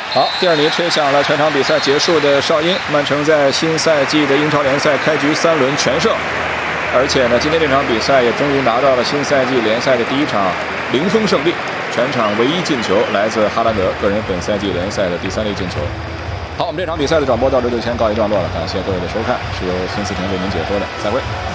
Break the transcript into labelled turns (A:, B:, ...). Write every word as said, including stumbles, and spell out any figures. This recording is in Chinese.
A: 好，第二轮吹响了全场比赛结束的哨音，曼城在新赛季的英超联赛开局三轮全胜，而且呢，今天这场比赛也终于拿到了新赛季联赛的第一场零封胜利，全场唯一进球来自哈兰德，个人本赛季联赛的第三粒进球。好，我们这场比赛的转播到这就先告一段落了，感谢各位的收看，是由孙思婷为您解说的，再会。